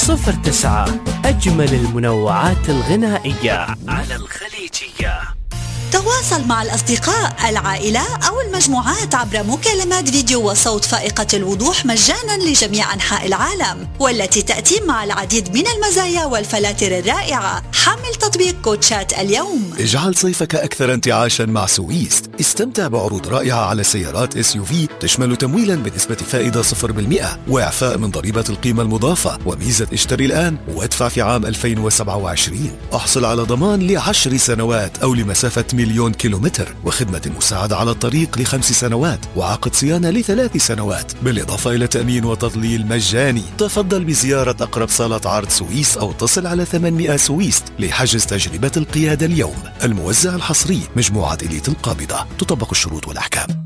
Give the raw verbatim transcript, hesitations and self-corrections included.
صفر تسعة أجمل المنوعات الغنائية على الخليجية. تواصل مع الأصدقاء، العائلة أو المجموعات عبر مكالمات فيديو وصوت فائقة الوضوح مجانا لجميع أنحاء العالم، والتي تأتي مع العديد من المزايا والفلاتر الرائعة. حمل تطبيق كوتشات اليوم. اجعل صيفك أكثر انتعاشا مع سويست. استمتع بعروض رائعة على سيارات اس يو في تشمل تمويلا بنسبة فائدة صفر بالمئة وإعفاء من ضريبة القيمة المضافة وميزة اشتري الآن وادفع في عام ألفين وسبعة وعشرين. احصل على ضمان لعشر سنوات أو لمسافة مليون كيلومتر، وخدمة مساعدة على الطريق لخمس سنوات، وعقد صيانة لثلاث سنوات، بالإضافة إلى تأمين وتضليل مجاني. تفضل بزيارة أقرب صالة عرض سويس أو اتصل على ثمانمئة سويست لحجز تجربة القيادة اليوم. الموزع الحصري مجموعة إليت القابضة. تطبق الشروط والأحكام.